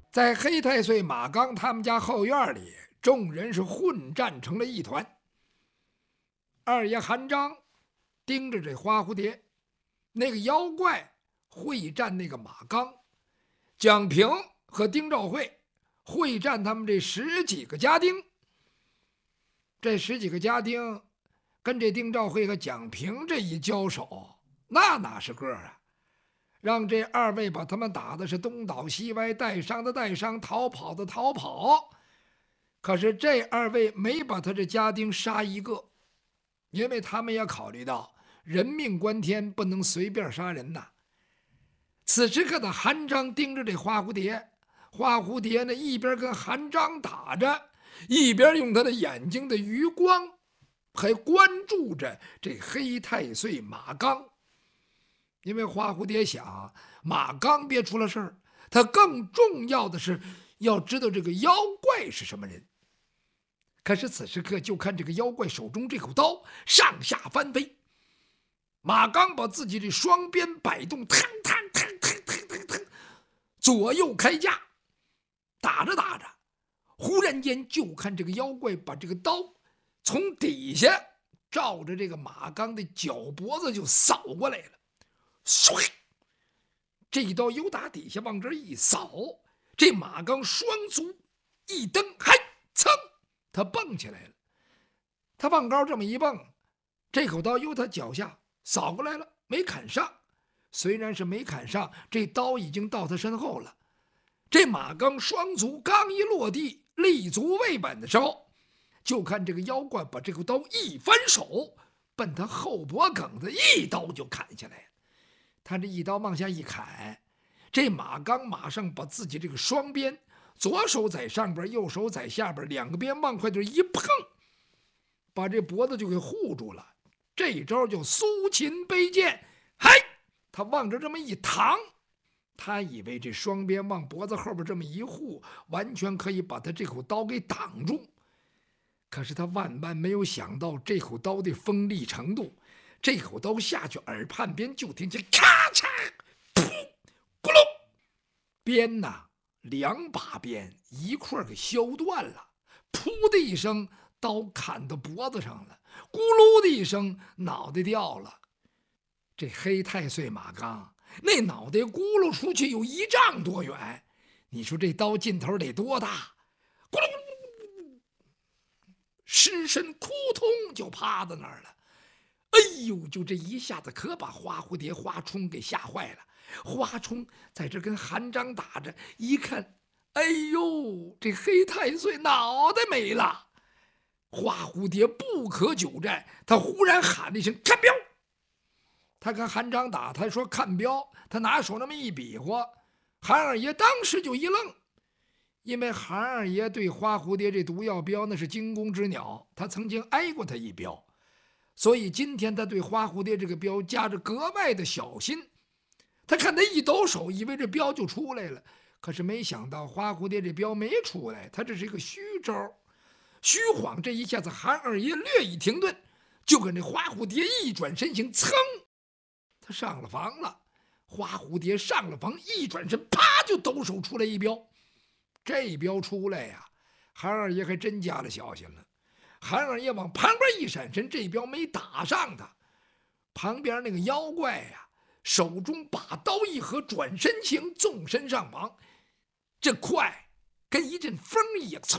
在黑太岁马刚他们家后院里，众人是混战成了一团。二爷韩章盯着这花蝴蝶，那个妖怪会战那个马刚，蒋平和丁兆会会战他们这10几个家丁。这10几个家丁跟这丁兆会和蒋平这一交手，那哪是个啊！让这二位把他们打的是东倒西歪，带伤的带伤，逃跑的逃跑。可是这二位没把他这家丁杀一个，因为他们也考虑到人命关天，不能随便杀人呐。此时刻的韩章盯着这花蝴蝶，花蝴蝶呢一边跟韩章打着，一边用他的眼睛的余光还关注着这黑太岁马刚。因为花蝴蝶想，马刚别出了事儿，他更重要的是要知道这个妖怪是什么人。可是此时刻，就看这个妖怪手中这口刀上下翻飞，马刚把自己这双鞭摆动，腾腾腾腾腾腾腾，左右开架，打着打着，忽然间就看这个妖怪把这个刀从底下照着这个马刚的脚脖子就扫过来了。唰！这一刀由打底下往这一扫，这马刚双足一蹬，嗨，噌，他蹦起来了。他往高这么一蹦，这口刀由他脚下扫过来了，没砍上。虽然是没砍上，这刀已经到他身后了。这马刚双足刚一落地，立足未稳的时候，就看这个妖怪把这口刀一翻手，奔他后脖梗子一刀就砍下来了。他这一刀往下一砍，这马刚马上把自己这个双鞭，左手在上边，右手在下边，两个鞭往快点一碰，把这脖子就给护住了。这一招叫苏秦背剑，嗨，他往这这么一躺，他以为这双鞭往脖子后边这么一护，完全可以把他这口刀给挡住。可是他万万没有想到这口刀的锋利程度。这口刀下去，耳畔边就听见咔嚓、噗、咕噜，鞭呐，2把鞭一块给削断了，噗的一声，刀砍到脖子上了，咕噜的一声，脑袋掉了。这黑太岁马刚那脑袋咕噜出去有1丈多远，你说这刀劲头得多大？咕噜，尸身扑通就趴在那儿了。哎呦，就这一下子可把花蝴蝶花冲给吓坏了。花冲在这跟韩章打着，一看，哎呦，这黑太岁脑袋没了。花蝴蝶不可久战，他忽然喊了一声看镖。他跟韩章打，他说看镖，他拿手那么一比划，韩二爷当时就一愣，因为韩二爷对花蝴蝶这毒药镖那是惊弓之鸟，他曾经挨过他一镖，所以今天他对花蝴蝶这个镖加着格外的小心。他看他一抖手，以为这镖就出来了，可是没想到花蝴蝶这镖没出来，他这是一个虚招。虚晃这一下子，韩二爷略一停顿，就跟这花蝴蝶一转身形，噌，他上了房了。花蝴蝶上了房，一转身，啪就抖手出来一镖。这镖出来呀，韩二爷还真加了小心了。韩二爷往旁边一闪身，这镖没打上他。旁边那个妖怪呀，手中把刀一合，转身形，纵身上房，这快跟一阵风一样。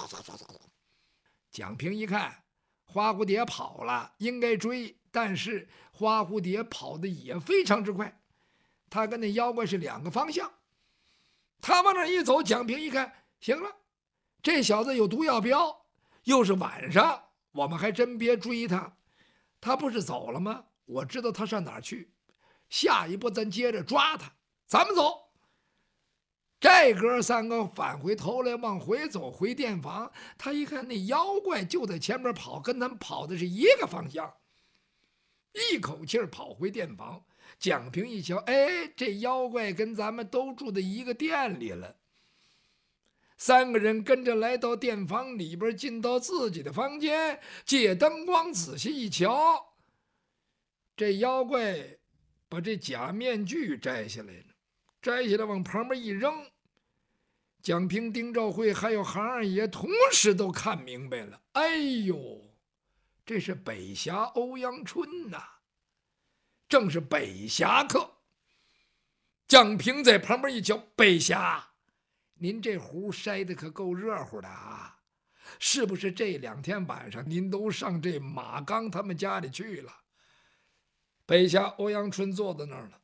蒋平一看花蝴蝶跑了，应该追，但是花蝴蝶跑的也非常之快，他跟那妖怪是2个方向。他往那一走，蒋平一看，行了，这小子有毒药镖，又是晚上，我们还真别追他。他不是走了吗？我知道他上哪儿去，下一步咱接着抓他。咱们走。这哥3个返回头来，往回走，回店房。他一看那妖怪就在前面跑，跟他们跑的是一个方向，一口气跑回店房。蒋平一瞧，哎，这妖怪跟咱们都住在一个店里了。3个人跟着来到店房里边，进到自己的房间，借灯光仔细一瞧，这妖怪把这假面具摘下来了，摘下来往旁边一扔， 蒋平、丁兆辉还有韩二爷同时都看明白了，哎呦，这是北侠欧阳春呐，正是北侠客。蒋平在旁边一瞧，北侠，您这壶筛的可够热乎的啊！是不是这2天晚上您都上这马刚他们家里去了？北侠欧阳春坐在那儿了。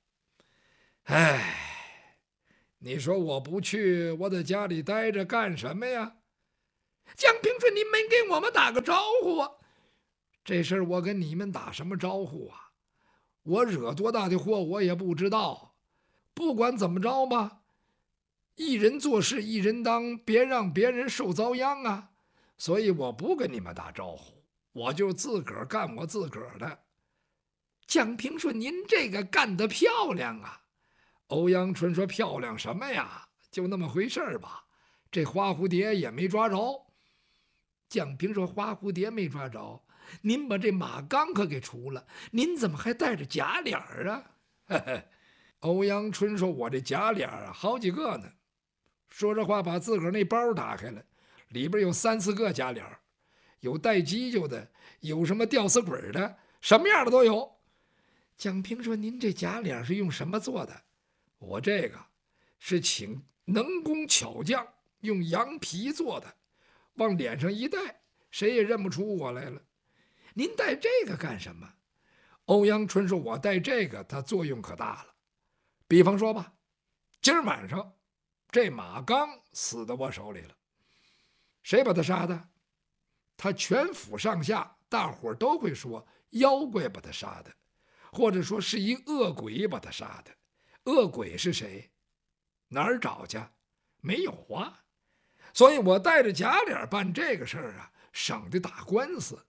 哎，你说我不去，我在家里待着干什么呀？蒋平说：“您没给我们打个招呼啊！”这事儿我跟你们打什么招呼啊？我惹多大的祸我也不知道。不管怎么着吧，一人做事一人当，别让别人受遭殃啊！所以我不跟你们打招呼，我就自个儿干我自个儿的。蒋平说：“您这个干得漂亮啊！”欧阳春说：“漂亮什么呀？就那么回事儿吧。这花蝴蝶也没抓着。”蒋平说：“花蝴蝶没抓着，您把这马刚可给除了，您怎么还带着假脸儿啊？”欧阳春说：“我这假脸儿好几个呢。”说着话，把自个儿那包打开了，里边有3、4个假脸儿，有带犄角的，有什么吊死鬼的，什么样的都有。蒋平说：“您这假脸是用什么做的？”我这个是请能工巧匠用羊皮做的，往脸上一戴，谁也认不出我来了。您戴这个干什么？欧阳春说：“我戴这个，它作用可大了。比方说吧，今儿晚上这马刚死在我手里了，谁把他杀的？他全府上下大伙儿都会说妖怪把他杀的，或者说是一恶鬼把他杀的。恶鬼是谁？哪儿找去？没有啊。所以我带着假脸办这个事儿啊，省得打官司。”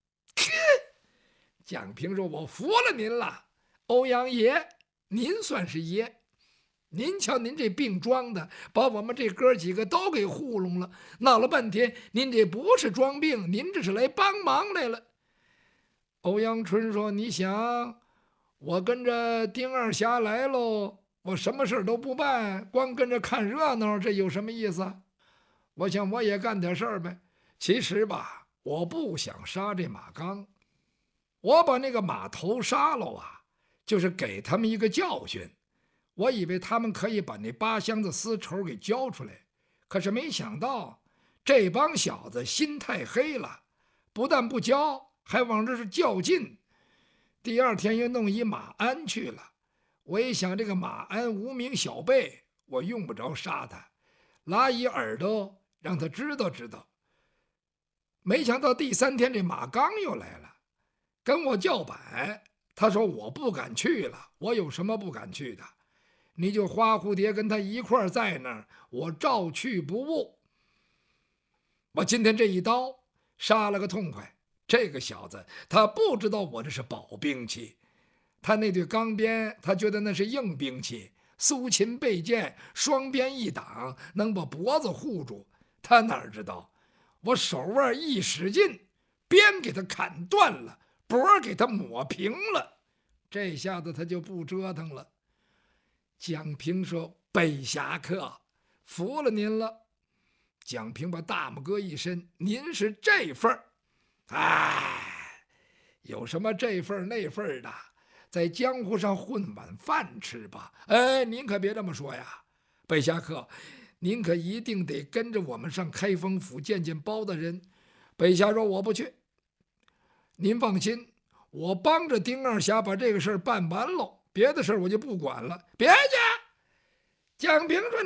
蒋平说：“我服了您了，欧阳爷，您算是爷。您瞧您这病装的，把我们这哥几个都给糊弄了，闹了半天，您这不是装病，您这是来帮忙来了。”欧阳春说：“你想，我跟着丁二侠来喽，我什么事都不办，光跟着看热闹，这有什么意思？我想我也干点事儿呗。其实吧，我不想杀这马刚，我把那个马头杀了啊，就是给他们一个教训。我以为他们可以把那8箱子丝绸给交出来，可是没想到这帮小子心太黑了，不但不交，还往这是较劲。第2天又弄一马鞍去了。我一想，这个马鞍无名小辈，我用不着杀他，拉一耳朵让他知道知道。没想到第3天这马刚又来了，跟我叫板。他说：“我不敢去了，我有什么不敢去的？你就花蝴蝶跟他一块儿在那儿，我照去不误。”我今天这一刀杀了个痛快。这个小子他不知道我这是宝兵器，他那对钢鞭他觉得那是硬兵器，苏秦背剑，双鞭一挡，能把脖子护住。他哪知道我手腕一使劲，鞭给他砍断了，脖给他抹平了。这下子他就不折腾了。蒋平说：“北侠客，服了您了。”蒋平把大拇哥一伸：“您是这份儿。哎，有什么这份儿那份儿的，在江湖上混碗饭吃吧。哎，您可别这么说呀，北侠客，您可一定得跟着我们上开封府见见包大人。”北侠说：“我不去。您放心，我帮着丁二侠把这个事儿办完喽，别的事儿我就不管了。”别去！蒋平说：“